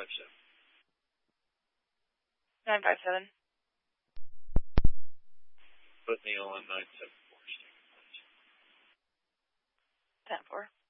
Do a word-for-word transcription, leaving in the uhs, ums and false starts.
five seven. nine five seven. Put me on nine seven four. ten four.